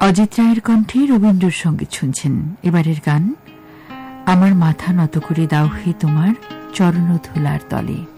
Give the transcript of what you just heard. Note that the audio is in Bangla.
অজিত রায়ের কণ্ঠে রবীন্দ্র সঙ্গীত শুনছেন। এবারের গান আমার মাথা নত করে দাও হে তোমার চরণ ধুলার তলে।